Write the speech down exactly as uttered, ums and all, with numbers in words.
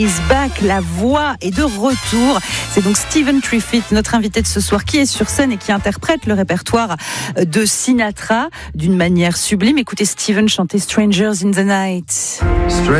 Is back, la voix est de retour. C'est donc Stephen Triffitt, notre invité de ce soir, qui est sur scène et qui interprète le répertoire de Sinatra d'une manière sublime. Écoutez Stephen chanter Strangers in the Night.